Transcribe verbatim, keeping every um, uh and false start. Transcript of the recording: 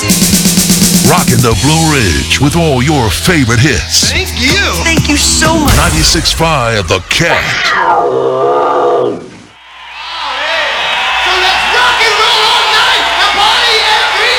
Rocking the Blue Ridge with all your favorite hits. Thank you. Thank you so much. ninety-six point five The Cat.